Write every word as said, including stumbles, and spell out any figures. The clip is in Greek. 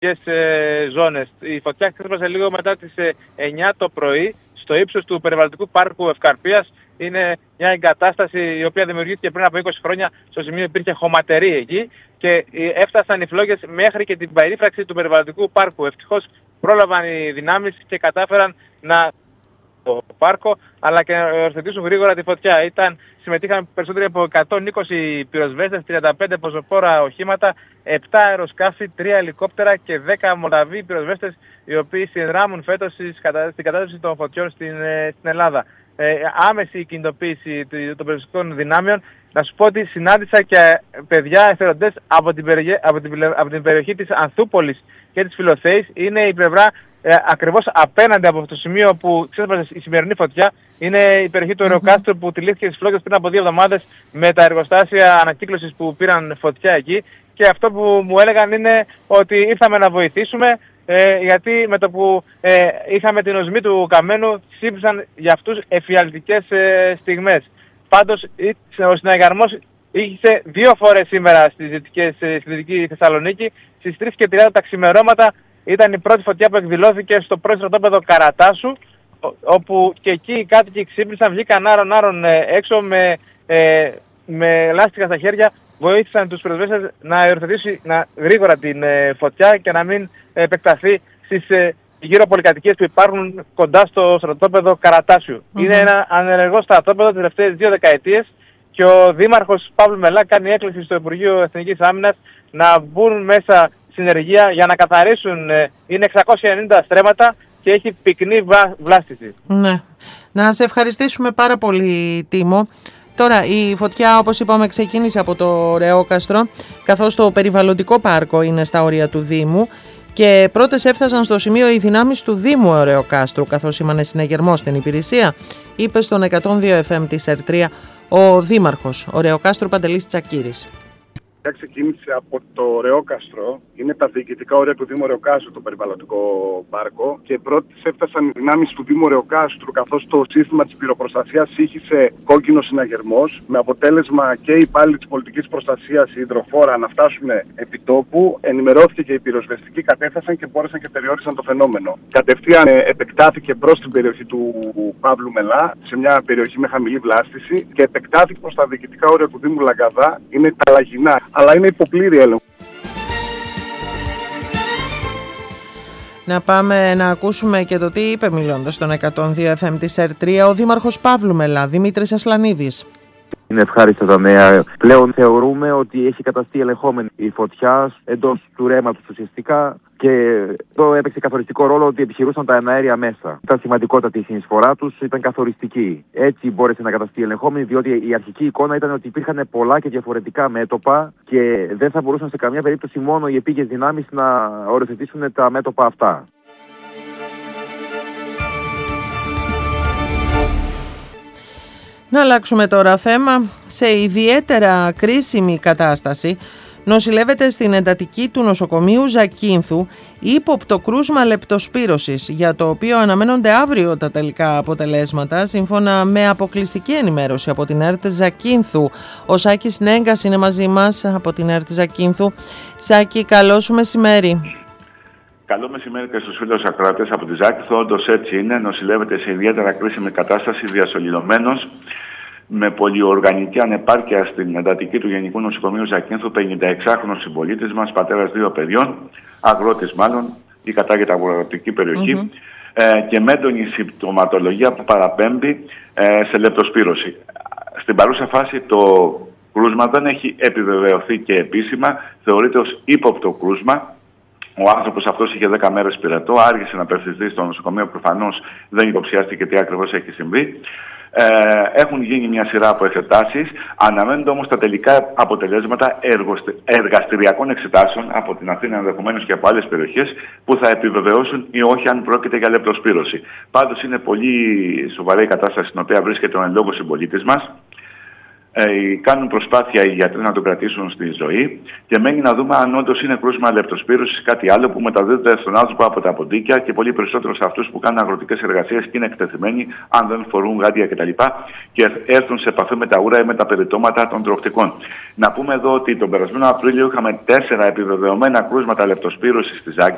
ε, ζώνες. Η φωτιά ξέσπασε λίγο μετά τις ε, εννιά το πρωί στο ύψος του περιβαλλοντικού πάρκου Ευκαρπίας. Είναι μια εγκατάσταση η οποία δημιουργήθηκε πριν από είκοσι χρόνια. Στο σημείο υπήρχε χωματερή εκεί και έφτασαν οι φλόγες μέχρι και την περίφραξη του περιβαλλοντικού πάρκου. Ευτυχώς πρόλαβαν οι δυνάμεις και κατάφεραν να το πάρκο, αλλά και να οριοθετήσουν γρήγορα τη φωτιά. Ήταν, συμμετείχαν περισσότεροι από εκατόν είκοσι πυροσβέστες, τριάντα πέντε πεζοφόρα οχήματα, επτά αεροσκάφη, τρία ελικόπτερα και δέκα Μολδαβοί πυροσβέστες, οι οποίοι συνδράμουν φέτος στην κατάσταση των φωτιών στην, στην Ελλάδα. Ε, άμεση κινητοποίηση των πυροσβεστικών δυνάμεων. Να σου πω ότι συνάντησα και παιδιά εθελοντές από την, περιοχή, από, την, από την περιοχή της Ανθούπολης και της Φιλοθέης. Είναι η πλευρά ε, ακριβώς απέναντι από το σημείο που ξέσπασε η σημερινή φωτιά. Είναι η περιοχή του Ωρεοκάστρου που τυλίχθηκε στις φλόγες πριν από δύο εβδομάδες με τα εργοστάσια ανακύκλωσης που πήραν φωτιά εκεί. Και αυτό που μου έλεγαν είναι ότι ήρθαμε να βοηθήσουμε. Ε, γιατί με το που ε, είχαμε την οσμή του καμένου σύμπησαν για αυτούς εφιαλτικές ε, στιγμές. Πάντως ο συναγερμός είχε δύο φορές σήμερα στις δυτικές, στη Δυτική Θεσσαλονίκη. Στις τρεις και τριάντα τα ξημερώματα ήταν η πρώτη φωτιά που εκδηλώθηκε στο πρώην στρατόπεδο Καρατάσου, όπου και εκεί οι κάτοικοι ξύπνησαν, βγήκαν άρον-άρον ε, έξω με, ε, με λάστιχα στα χέρια. Βοήθησαν τους πυροσβέστες να υιοθετήσει να, γρήγορα την ε, φωτιά και να μην ε, επεκταθεί στις ε, γύρω πολυκατοικίες που υπάρχουν κοντά στο στρατόπεδο Καρατάσιου. Mm-hmm. Είναι ένα ανενεργό στρατόπεδο τις τελευταίες δύο δεκαετίες και ο Δήμαρχος Παύλου Μελά κάνει έκκληση στο Υπουργείο Εθνικής Άμυνας να μπουν μέσα συνεργεία για να καθαρίσουν. Ε, είναι εξακόσια ενενήντα στρέμματα και έχει πυκνή βλά, βλάστηση. Ναι. Να σε ευχαριστήσουμε πάρα πολύ, Τίμο. Τώρα η φωτιά, όπως είπαμε, ξεκίνησε από το Ωρεόκαστρο, καθώς το περιβαλλοντικό πάρκο είναι στα όρια του Δήμου και πρώτες έφτασαν στο σημείο οι δυνάμεις του Δήμου Ωρεοκάστρου, καθώς σήμανε συναγερμό στην υπηρεσία, είπε στον εκατόν δύο εφ εμ της ΕΡΤ τρία ο Δήμαρχος Ωρεοκάστρου Παντελής Τσακύρης. Ξεκίνησε από το Ωρεόκαστρο, είναι τα διοικητικά όρια του Δήμου Ωρεοκάστρου, το περιβαλλοντικό πάρκο, και πρώτες έφτασαν οι δυνάμεις του Δήμου Ωρεοκάστρου, καθώς το σύστημα της πυροπροστασίας ήχησε κόκκινο συναγερμός, με αποτέλεσμα και οι υπάλληλοι της πολιτικής προστασίας, η υδροφόρα, να φτάσουν επί τόπου. Ενημερώθηκε και οι πυροσβεστικοί, κατέφτασαν και μπόρεσαν και περιόρισαν το φαινόμενο. Κατευθείαν επεκτάθηκε προς την περιοχή του Παύλου Μελά, σε μια περιοχή με χαμηλή βλάστηση, και επεκτάθηκε προς τα διοικητικά όρια του Δήμου Λαγκαδά, είναι τα Λαγινά, αλλά είναι υποπλήρη έλεγχο. Να πάμε να ακούσουμε και το τι είπε, μιλώντας στον εκατόν δύο εφ εμ της ΕΡΤ τρία, ο Δήμαρχος Παύλου Μελά, Δημήτρης Ασλανίδης. Είναι ευχάριστα τα νέα. Πλέον θεωρούμε ότι έχει καταστεί ελεγχόμενη η φωτιά εντός του ρέματος ουσιαστικά και εδώ έπαιξε καθοριστικό ρόλο ότι επιχειρούσαν τα εναέρια μέσα. Ήταν σημαντικότατη η συνεισφορά τους, ήταν καθοριστική. Έτσι μπόρεσε να καταστεί ελεγχόμενη, διότι η αρχική εικόνα ήταν ότι υπήρχαν πολλά και διαφορετικά μέτωπα και δεν θα μπορούσαν σε καμία περίπτωση μόνο οι επίγειες δυνάμεις να οριοθετήσουν τα μέτωπα αυτά. Να αλλάξουμε τώρα θέμα. Σε ιδιαίτερα κρίσιμη κατάσταση νοσηλεύεται στην εντατική του νοσοκομείου Ζακίνθου ύποπτο κρούσμα λεπτοσπύρωσης, για το οποίο αναμένονται αύριο τα τελικά αποτελέσματα, σύμφωνα με αποκλειστική ενημέρωση από την ΕΡΤ Ζακίνθου. Ο Σάκης Νέγκας είναι μαζί μας από την ΕΡΤ Ζακίνθου. Σάκη, καλό σου μεσημέρι. Καλό μεσημέρι και στους φίλους ακροατές από τη Ζάκυνθο. Όντως έτσι είναι. Νοσηλεύεται σε ιδιαίτερα κρίσιμη κατάσταση, διασωληνωμένος, με πολυοργανική ανεπάρκεια στην εντατική του Γενικού Νοσοκομείου Ζακίνθου, πενηνταεξάχρονος συμπολίτης μας, πατέρας δύο παιδιών, αγρότης μάλλον, η κατάγεται αγροτική περιοχή, mm-hmm. ε, και με έντονη συμπτωματολογία που παραπέμπει ε, σε λεπτοσπύρωση. Στην παρούσα φάση το κρούσμα δεν έχει επιβεβαιωθεί και επίσημα, θεωρείται ως ύποπτο κρούσμα. Ο άνθρωπος αυτός είχε δέκα μέρες πυρετό, άργησε να απευθυνθεί στο νοσοκομείο, προφανώς δεν υποψιάστηκε τι ακριβώς έχει συμβεί. Ε, έχουν γίνει μια σειρά από εξετάσεις, αναμένονται όμως τα τελικά αποτελέσματα εργαστηριακών εξετάσεων από την Αθήνα, ενδεχομένως και από άλλες περιοχές, που θα επιβεβαιώσουν ή όχι αν πρόκειται για λεπτοσπύρωση. Πάντως είναι πολύ σοβαρή η κατάσταση στην οποία βρίσκεται ο εν λόγω συμπολίτης μας. Ε, κάνουν προσπάθεια οι γιατροί να τον κρατήσουν στη ζωή και μένει να δούμε αν όντως είναι κρούσμα λεπτοσπύρωσης ή κάτι άλλο που μεταδίδεται στον άνθρωπο από τα ποντίκια και πολύ περισσότερο σε αυτούς που κάνουν αγροτικές εργασίες και είναι εκτεθειμένοι, αν δεν φορούν γάντια κτλ. Και έρθουν σε επαφή με τα ούρα ή με τα περιτώματα των τροχτικών. Να πούμε εδώ ότι τον περασμένο Απρίλιο είχαμε τέσσερα επιβεβαιωμένα κρούσματα λεπτοσπύρωσης στη Ζάκη.